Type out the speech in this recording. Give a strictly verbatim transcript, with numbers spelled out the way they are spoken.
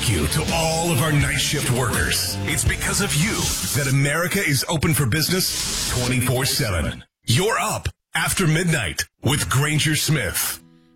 thank you to all of our night shift workers. It's because of you that America is open for business twenty-four seven. You're up after midnight with Granger Smith.